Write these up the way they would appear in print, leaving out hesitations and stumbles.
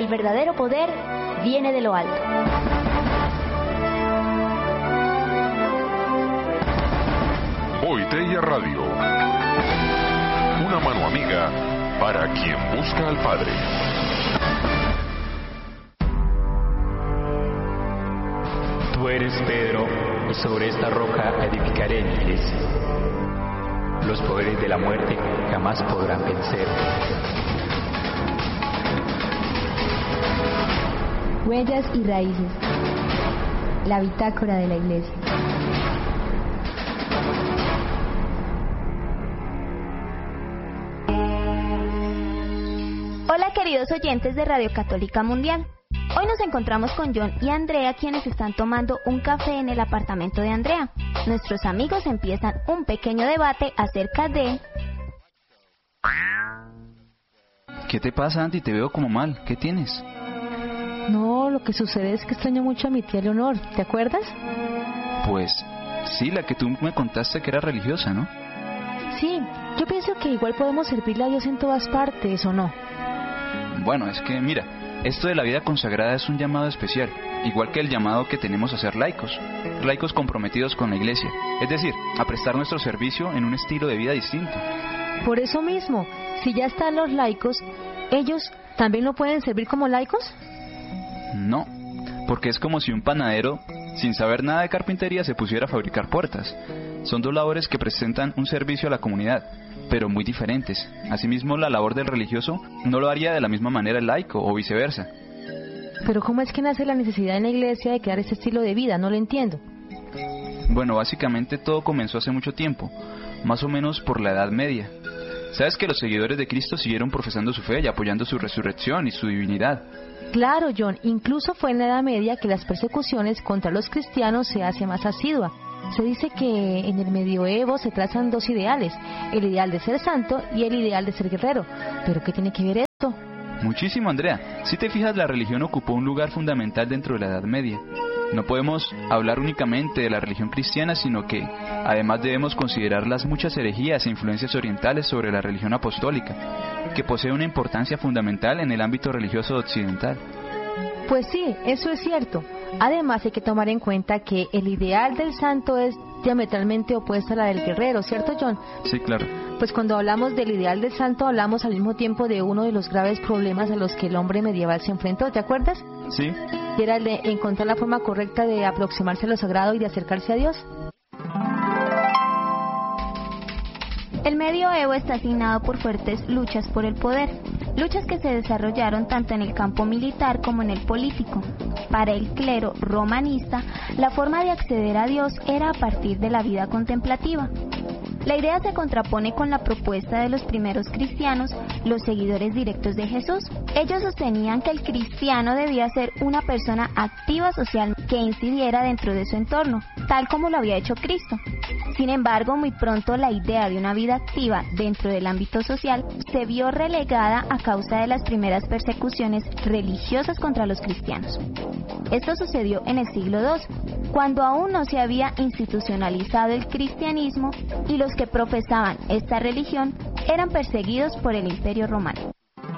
el verdadero poder viene de lo alto. Boitella Radio, una mano amiga para quien busca al Padre. Tú eres Pedro, y sobre esta roca edificaré mi iglesia. Los poderes de la muerte jamás podrán vencer. Huellas y raíces. La bitácora de la iglesia. Hola queridos oyentes de Radio Católica Mundial. Hoy nos encontramos con John y Andrea, quienes están tomando un café en el apartamento de Andrea. Nuestros amigos empiezan un pequeño debate acerca de... ¿Qué te pasa, Andy? Te veo como mal. ¿Qué tienes? No, lo que sucede es que extraño mucho a mi tía Leonor. ¿Te acuerdas? Pues sí, la que tú me contaste que era religiosa, ¿no? Sí, yo pienso que igual podemos servirle a Dios en todas partes, ¿o no? Bueno, es que mira, esto de la vida consagrada es un llamado especial, igual que el llamado que tenemos a ser laicos comprometidos con la iglesia, es decir, a prestar nuestro servicio en un estilo de vida distinto. Por eso mismo, si ya están los laicos, ¿ellos también no pueden servir como laicos? No, porque es como si un panadero, sin saber nada de carpintería, se pusiera a fabricar puertas. Son dos labores que presentan un servicio a la comunidad, pero muy diferentes. Asimismo, la labor del religioso no lo haría de la misma manera el laico, o viceversa. Pero ¿cómo es que nace la necesidad en la iglesia de crear este estilo de vida? No lo entiendo. Bueno, básicamente todo comenzó hace mucho tiempo, más o menos por la Edad Media. Sabes que los seguidores de Cristo siguieron profesando su fe y apoyando su resurrección y su divinidad. Claro, John, incluso fue en la Edad Media que las persecuciones contra los cristianos se hace más asidua. Se dice que en el medioevo se trazan dos ideales, el ideal de ser santo y el ideal de ser guerrero. ¿Pero qué tiene que ver esto? Muchísimo, Andrea. Si te fijas, la religión ocupó un lugar fundamental dentro de la Edad Media. No podemos hablar únicamente de la religión cristiana, sino que además debemos considerar las muchas herejías e influencias orientales sobre la religión apostólica, que posee una importancia fundamental en el ámbito religioso occidental. Pues sí, eso es cierto. Además hay que tomar en cuenta que el ideal del santo es diametralmente opuesta a la del guerrero, ¿cierto, John? Sí, claro. Pues cuando hablamos del ideal del santo hablamos al mismo tiempo de uno de los graves problemas a los que el hombre medieval se enfrentó, ¿te acuerdas? Sí. Y era el de encontrar la forma correcta de aproximarse a lo sagrado y de acercarse a Dios. El medioevo está asignado por fuertes luchas por el poder, luchas que se desarrollaron tanto en el campo militar como en el político. Para el clero romanista, la forma de acceder a Dios era a partir de la vida contemplativa. La idea se contrapone con la propuesta de los primeros cristianos, los seguidores directos de Jesús. Ellos sostenían que el cristiano debía ser una persona activa social que incidiera dentro de su entorno, tal como lo había hecho Cristo. Sin embargo, muy pronto la idea de una vida activa dentro del ámbito social se vio relegada a causa de las primeras persecuciones religiosas contra los cristianos. Esto sucedió en el siglo II, cuando aún no se había institucionalizado el cristianismo y los que profesaban esta religión eran perseguidos por el Imperio Romano.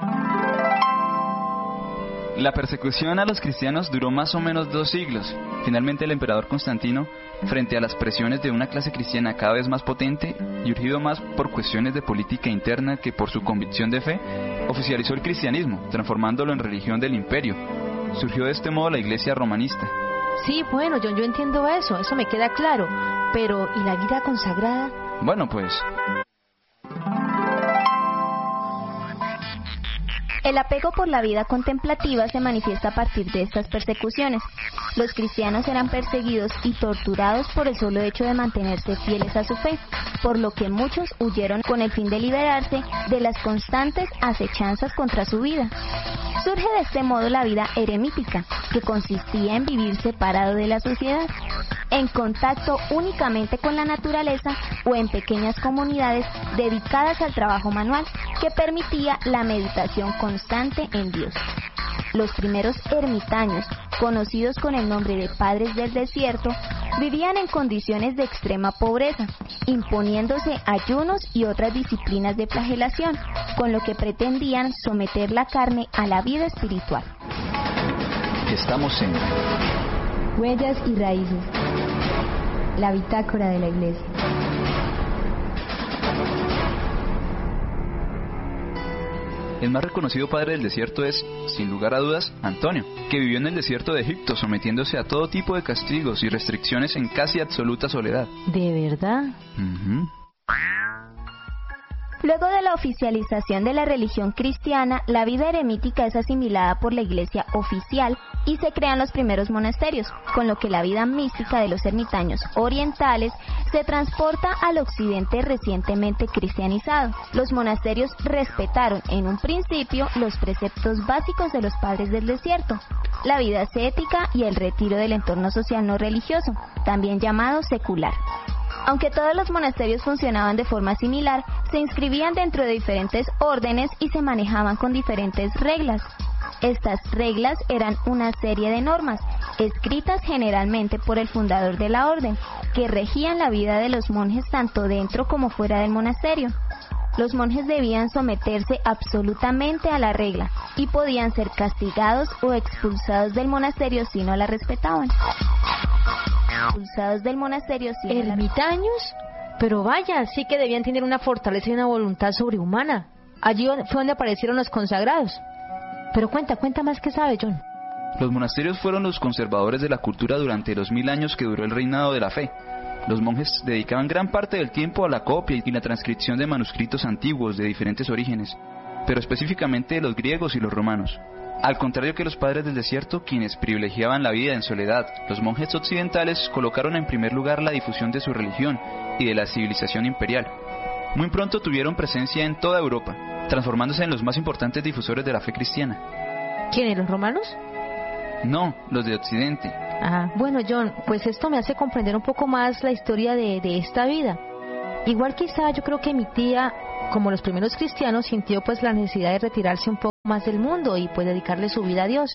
La persecución a los cristianos duró más o menos 2 siglos. Finalmente el emperador Constantino, frente a las presiones de una clase cristiana cada vez más potente y urgido más por cuestiones de política interna que por su convicción de fe, oficializó el cristianismo, transformándolo en religión del imperio. Surgió de este modo la iglesia romanista. Sí, bueno, yo entiendo eso me queda claro. Pero, ¿y la vida consagrada? Bueno, pues... El apego por la vida contemplativa se manifiesta a partir de estas persecuciones. Los cristianos eran perseguidos y torturados por el solo hecho de mantenerse fieles a su fe, por lo que muchos huyeron con el fin de liberarse de las constantes acechanzas contra su vida. Surge de este modo la vida eremítica, que consistía en vivir separado de la sociedad, en contacto únicamente con la naturaleza o en pequeñas comunidades dedicadas al trabajo manual, que permitía la meditación constante en Dios. Los primeros ermitaños, conocidos con el nombre de padres del desierto, vivían en condiciones de extrema pobreza, imponiéndose ayunos y otras disciplinas de flagelación, con lo que pretendían someter la carne a la vida espiritual. Estamos en Huellas y Raíces. La bitácora de la Iglesia. El más reconocido padre del desierto es, sin lugar a dudas, Antonio, que vivió en el desierto de Egipto sometiéndose a todo tipo de castigos y restricciones en casi absoluta soledad. ¿De verdad? Ujú. Luego de la oficialización de la religión cristiana, la vida eremítica es asimilada por la iglesia oficial y se crean los primeros monasterios, con lo que la vida mística de los ermitaños orientales se transporta al occidente recientemente cristianizado. Los monasterios respetaron en un principio los preceptos básicos de los padres del desierto, la vida ascética y el retiro del entorno social no religioso, también llamado secular. Aunque todos los monasterios funcionaban de forma similar, se inscribían dentro de diferentes órdenes y se manejaban con diferentes reglas. Estas reglas eran una serie de normas, escritas generalmente por el fundador de la orden, que regían la vida de los monjes tanto dentro como fuera del monasterio. Los monjes debían someterse absolutamente a la regla y podían ser castigados o expulsados del monasterio si no la respetaban. Expulsados del monasterio si no la ¿Ermitaños? Pero vaya, sí que debían tener una fortaleza y una voluntad sobrehumana. Allí fue donde aparecieron los consagrados. Pero cuenta más que sabe, John. Los monasterios fueron los conservadores de la cultura durante los 1000 años que duró el reinado de la fe. Los monjes dedicaban gran parte del tiempo a la copia y la transcripción de manuscritos antiguos de diferentes orígenes, pero específicamente de los griegos y los romanos. Al contrario que los padres del desierto, quienes privilegiaban la vida en soledad, los monjes occidentales colocaron en primer lugar la difusión de su religión y de la civilización imperial. Muy pronto tuvieron presencia en toda Europa, transformándose en los más importantes difusores de la fe cristiana. ¿Quiénes, los romanos? No, los de Occidente. Bueno, John, pues esto me hace comprender un poco más la historia de esta vida. Igual quizá yo creo que mi tía, como los primeros cristianos, sintió pues la necesidad de retirarse un poco más del mundo y pues dedicarle su vida a Dios.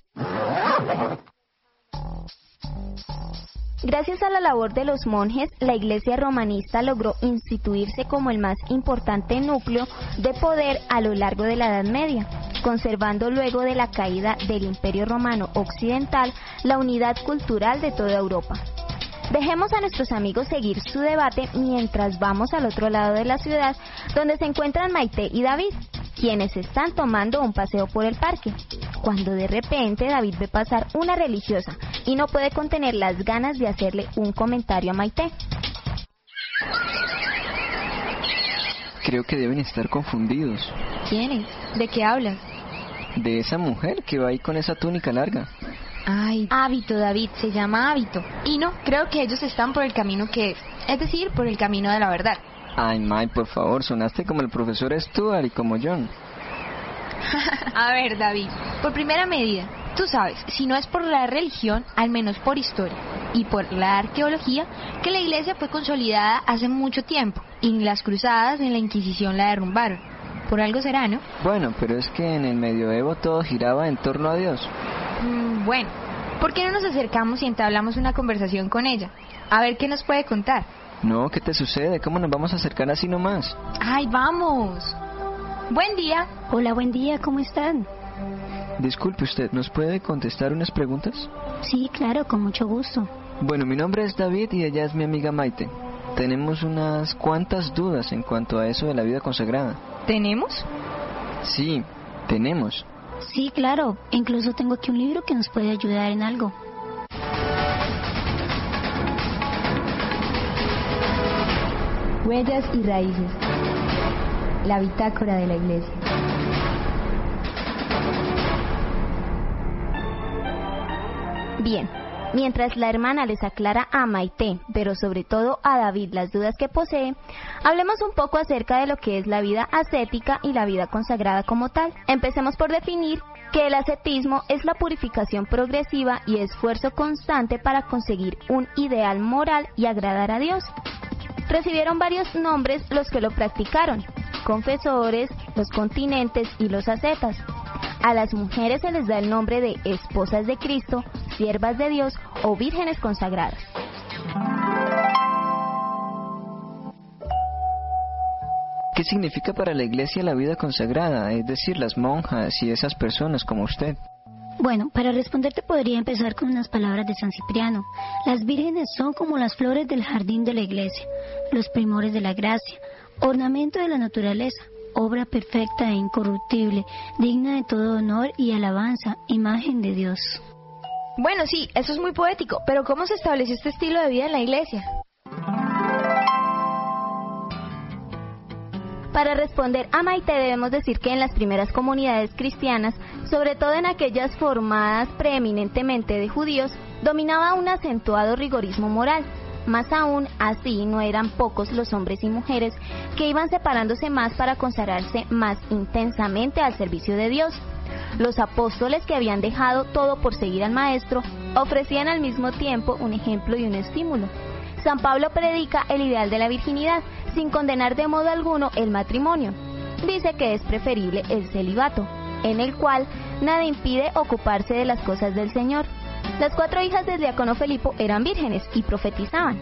Gracias a la labor de los monjes, la iglesia romanista logró instituirse como el más importante núcleo de poder a lo largo de la Edad Media, conservando luego de la caída del Imperio Romano Occidental la unidad cultural de toda Europa. Dejemos a nuestros amigos seguir su debate mientras vamos al otro lado de la ciudad, donde se encuentran Maite y David, quienes están tomando un paseo por el parque, cuando de repente David ve pasar una religiosa y no puede contener las ganas de hacerle un comentario a Maite. Creo que deben estar confundidos. ¿Quiénes? ¿De qué hablas? De esa mujer que va ahí con esa túnica larga. Ay, hábito, David, se llama hábito. Y no, creo que ellos están por el camino que es decir, por el camino de la verdad. Ay, May, por favor, sonaste como el profesor Stuart y como John. A ver, David, por primera medida, tú sabes, si no es por la religión, al menos por historia y por la arqueología, que la iglesia fue consolidada hace mucho tiempo, y las cruzadas en la Inquisición la derrumbaron. Por algo será, ¿no? Bueno, pero es que en el medioevo todo giraba en torno a Dios. Bueno, ¿por qué no nos acercamos y entablamos una conversación con ella? A ver qué nos puede contar. No, ¿qué te sucede? ¿Cómo nos vamos a acercar así nomás? ¡Ay, vamos! Buen día. Hola, buen día, ¿cómo están? Disculpe usted, ¿nos puede contestar unas preguntas? Sí, claro, con mucho gusto. Bueno, mi nombre es David y ella es mi amiga Maite. Tenemos unas cuantas dudas en cuanto a eso de la vida consagrada. ¿Tenemos? Sí, tenemos. Sí, claro, incluso tengo aquí un libro que nos puede ayudar en algo. Huellas y Raíces. La bitácora de la Iglesia. Bien, mientras la hermana les aclara a Maite, pero sobre todo a David, las dudas que posee, hablemos un poco acerca de lo que es la vida ascética y la vida consagrada como tal. Empecemos por definir que el ascetismo es la purificación progresiva y esfuerzo constante para conseguir un ideal moral y agradar a Dios. Recibieron varios nombres los que lo practicaron: confesores, los continentes y los ascetas. A las mujeres se les da el nombre de esposas de Cristo, siervas de Dios o vírgenes consagradas. ¿Qué significa para la iglesia la vida consagrada? Es decir, las monjas y esas personas como usted. Bueno, para responderte podría empezar con unas palabras de San Cipriano. Las vírgenes son como las flores del jardín de la iglesia, los primores de la gracia, ornamento de la naturaleza, obra perfecta e incorruptible, digna de todo honor y alabanza, imagen de Dios. Bueno, sí, eso es muy poético, pero ¿cómo se estableció este estilo de vida en la iglesia? Para responder a Maite debemos decir que en las primeras comunidades cristianas, sobre todo en aquellas formadas preeminentemente de judíos, dominaba un acentuado rigorismo moral. Más aún, así no eran pocos los hombres y mujeres que iban separándose más para consagrarse más intensamente al servicio de Dios. Los apóstoles, que habían dejado todo por seguir al Maestro, ofrecían al mismo tiempo un ejemplo y un estímulo. San Pablo predica el ideal de la virginidad, sin condenar de modo alguno el matrimonio. Dice que es preferible el celibato, en el cual nada impide ocuparse de las cosas del Señor. Las 4 hijas del diácono Felipo eran vírgenes y profetizaban.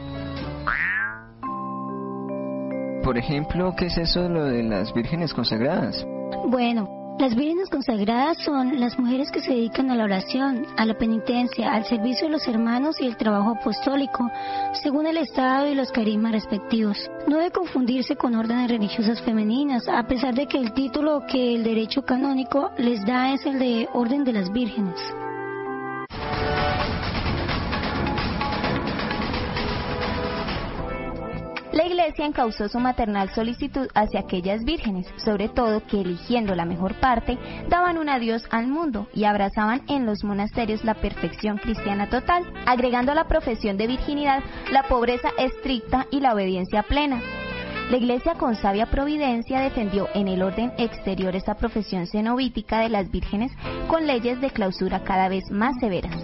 Por ejemplo, ¿qué es eso de lo de las vírgenes consagradas? Bueno, las vírgenes consagradas son las mujeres que se dedican a la oración, a la penitencia, al servicio de los hermanos y el trabajo apostólico, según el estado y los carismas respectivos. No debe confundirse con órdenes religiosas femeninas, a pesar de que el título que el derecho canónico les da es el de Orden de las Vírgenes. La Iglesia encauzó su maternal solicitud hacia aquellas vírgenes, sobre todo que, eligiendo la mejor parte, daban un adiós al mundo y abrazaban en los monasterios la perfección cristiana total, agregando a la profesión de virginidad la pobreza estricta y la obediencia plena. La Iglesia, con sabia providencia, defendió en el orden exterior esta profesión cenobítica de las vírgenes con leyes de clausura cada vez más severas.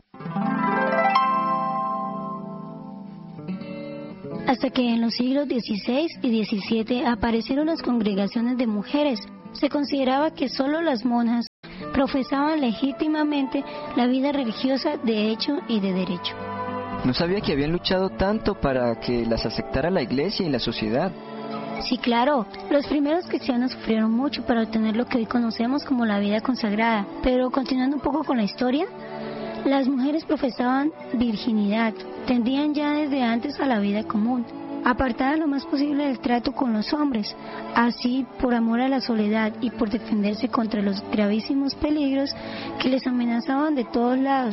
Hasta que en los siglos XVI y XVII aparecieron las congregaciones de mujeres, se consideraba que solo las monjas profesaban legítimamente la vida religiosa de hecho y de derecho. No sabía que habían luchado tanto para que las aceptara la iglesia y la sociedad. Sí, claro, los primeros cristianos sufrieron mucho para obtener lo que hoy conocemos como la vida consagrada, pero continuando un poco con la historia, las mujeres profesaban virginidad, tendían ya desde antes a la vida común, apartadas lo más posible del trato con los hombres, así por amor a la soledad y por defenderse contra los gravísimos peligros que les amenazaban de todos lados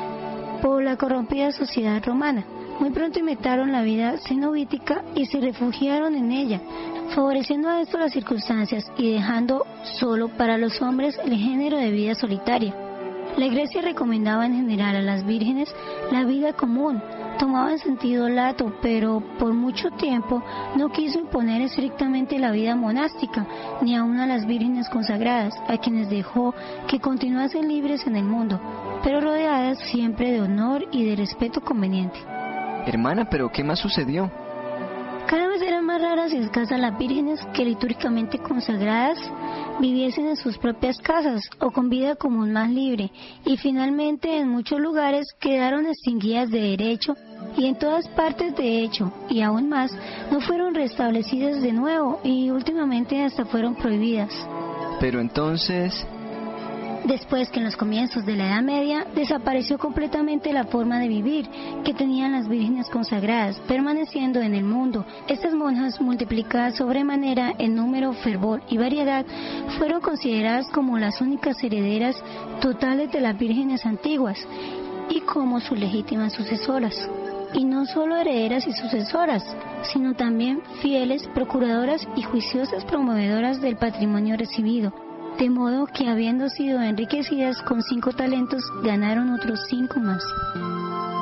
por la corrompida sociedad romana. Muy pronto imitaron la vida cenobítica y se refugiaron en ella, favoreciendo a esto las circunstancias y dejando solo para los hombres el género de vida solitaria. La Iglesia recomendaba en general a las vírgenes la vida común, tomaba en sentido lato, pero por mucho tiempo no quiso imponer estrictamente la vida monástica, ni aun a las vírgenes consagradas, a quienes dejó que continuasen libres en el mundo, pero rodeadas siempre de honor y de respeto conveniente. Hermana, ¿pero qué más sucedió? Cada vez eran más raras y escasas las vírgenes que litúrgicamente consagradas viviesen en sus propias casas o con vida común más libre, y finalmente en muchos lugares quedaron extinguidas de derecho y en todas partes de hecho, y aún más no fueron restablecidas de nuevo y últimamente hasta fueron prohibidas. Pero entonces... Después que en los comienzos de la Edad Media desapareció completamente la forma de vivir que tenían las vírgenes consagradas, permaneciendo en el mundo. Estas monjas, multiplicadas sobremanera en número, fervor y variedad, fueron consideradas como las únicas herederas totales de las vírgenes antiguas y como sus legítimas sucesoras. Y no solo herederas y sucesoras, sino también fieles, procuradoras y juiciosas promovedoras del patrimonio recibido. De modo que, habiendo sido enriquecidas con 5 talentos, ganaron otros 5 más.